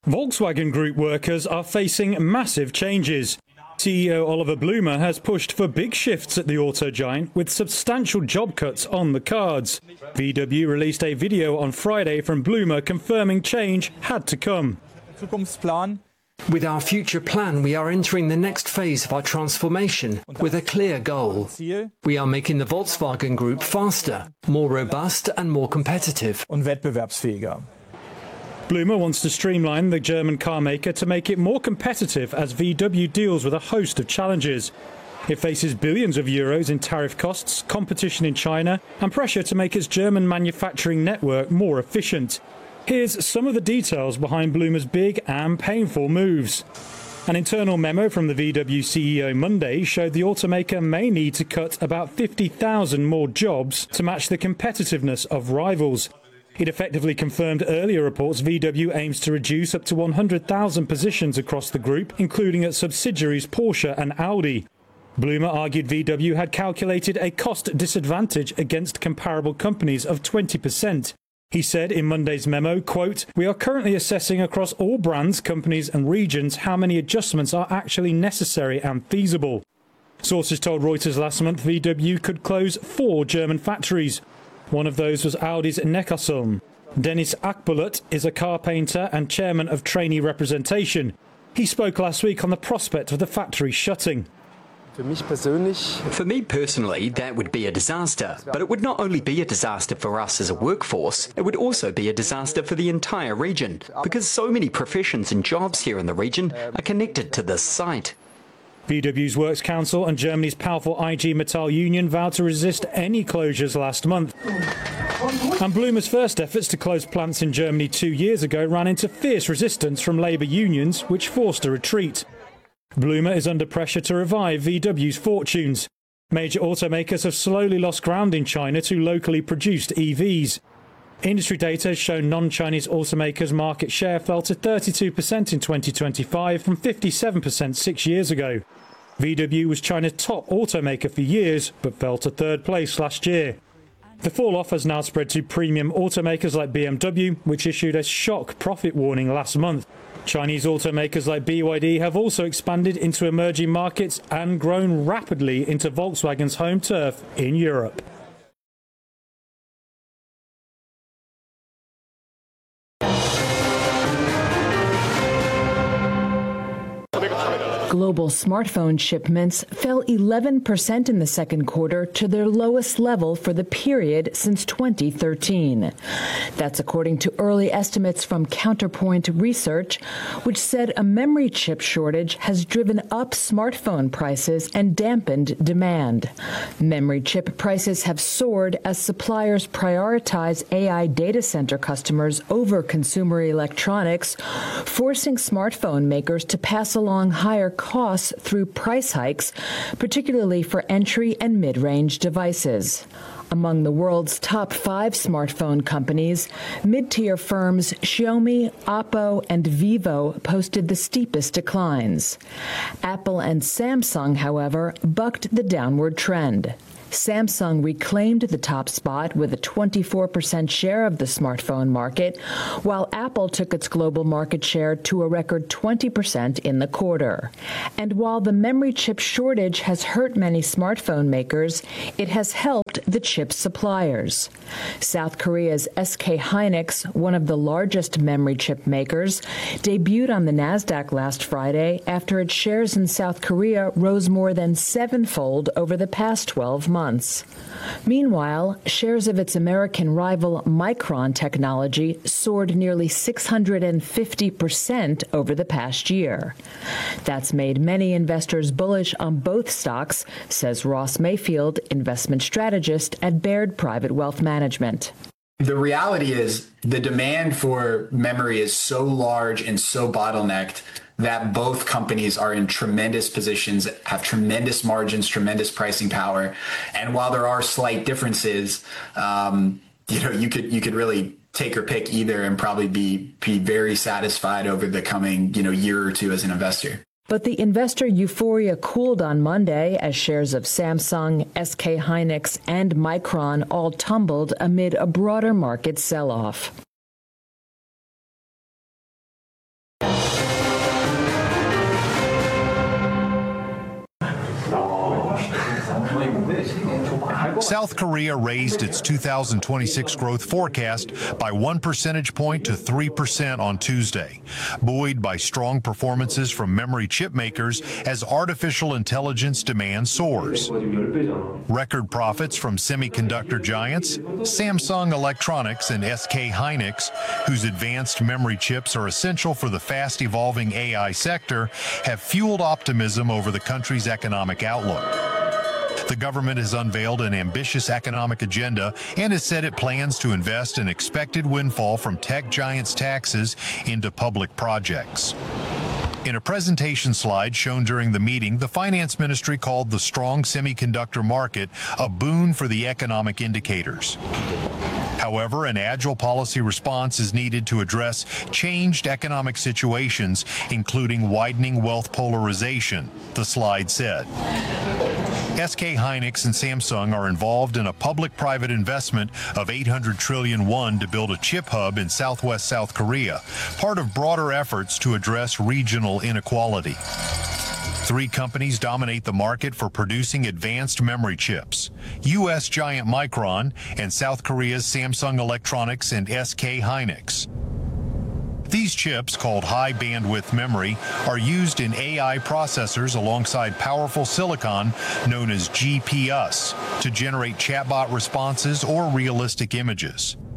Volkswagen Group workers are facing massive changes. CEO Oliver Blume has pushed for big shifts at the auto giant with substantial job cuts on the cards. VW released a video on Friday from Blume confirming change had to come. With our future plan, we are entering the next phase of our transformation with a clear goal. We are making the Volkswagen Group faster, more robust and more competitive. Blume wants to streamline the German car maker to make it more competitive as VW deals with a host of challenges. It faces billions of euros in tariff costs, competition in China and pressure to make its German manufacturing network more efficient. Here's some of the details behind Blume's big and painful moves. An internal memo from the VW CEO Monday showed the automaker may need to cut about 50,000 more jobs to match the competitiveness of rivals. It effectively confirmed earlier reports VW aims to reduce up to 100,000 positions across the group, including at subsidiaries Porsche and Audi. Blume argued VW had calculated a cost disadvantage against comparable companies of 20%. He said in Monday's memo, quote, "We are currently assessing across all brands, companies and regions how many adjustments are actually necessary and feasible." Sources told Reuters last month VW could close 4 German factories. One of those was Audi's Neckarsulm. Dennis Akbulut is a car painter and chairman of trainee representation. He spoke last week on the prospect of the factory shutting. For me personally, that would be a disaster. But it would not only be a disaster for us as a workforce, it would also be a disaster for the entire region, because so many professions and jobs here in the region are connected to this site. VW's Works Council and Germany's powerful IG Metall union vowed to resist any closures last month. And Blume's first efforts to close plants in Germany 2 years ago ran into fierce resistance from labour unions, which forced a retreat. Blume is under pressure to revive VW's fortunes. Major automakers have slowly lost ground in China to locally produced EVs. Industry data has shown non-Chinese automakers' market share fell to 32% in 2025 from 57% 6 years ago. VW was China's top automaker for years, but fell to 3rd place last year. The fall-off has now spread to premium automakers like BMW, which issued a shock profit warning last month. Chinese automakers like BYD have also expanded into emerging markets and grown rapidly into Volkswagen's home turf in Europe. Global smartphone shipments fell 11% in the second quarter to their lowest level for the period since 2013. That's according to early estimates from Counterpoint Research, which said a memory chip shortage has driven up smartphone prices and dampened demand. Memory chip prices have soared as suppliers prioritize AI data center customers over consumer electronics, forcing smartphone makers to pass along higher costs through price hikes, particularly for entry and mid-range devices. Among the world's top 5 smartphone companies, mid-tier firms Xiaomi, Oppo, and Vivo posted the steepest declines. Apple and Samsung, however, bucked the downward trend. Samsung reclaimed the top spot with a 24% share of the smartphone market, while Apple took its global market share to a record 20% in the quarter. And while the memory chip shortage has hurt many smartphone makers, it has helped the chip suppliers. South Korea's SK Hynix, one of the largest memory chip makers, debuted on the Nasdaq last Friday after its shares in South Korea rose more than 7-fold over the past 12 months. Meanwhile, shares of its American rival Micron Technology soared nearly 650% over the past year. That's made many investors bullish on both stocks, says Ross Mayfield, investment strategist at Baird Private Wealth Management. The reality is the demand for memory is so large and so bottlenecked that both companies are in tremendous positions, have tremendous margins, tremendous pricing power. And while there are slight differences, you could really take or pick either and probably be very satisfied over the coming, year or two as an investor. But the investor euphoria cooled on Monday as shares of Samsung, SK Hynix, and Micron all tumbled amid a broader market sell-off. South Korea raised its 2026 growth forecast by 1 percentage point to 3% on Tuesday, buoyed by strong performances from memory chip makers as artificial intelligence demand soars. Record profits from semiconductor giants, Samsung Electronics and SK Hynix, whose advanced memory chips are essential for the fast-evolving AI sector, have fueled optimism over the country's economic outlook. The government has unveiled an ambitious economic agenda and has said it plans to invest an expected windfall from tech giants' taxes into public projects. In a presentation slide shown during the meeting, the finance ministry called the strong semiconductor market a boon for the economic indicators. However, an agile policy response is needed to address changed economic situations, including widening wealth polarization, the slide said. SK Hynix and Samsung are involved in a public-private investment of 800 trillion won to build a chip hub in southwest South Korea, part of broader efforts to address regional inequality. 3 companies dominate the market for producing advanced memory chips: U.S. giant Micron and South Korea's Samsung Electronics and SK Hynix. These chips, called high-bandwidth memory, are used in AI processors alongside powerful silicon known as GPS to generate chatbot responses or realistic images.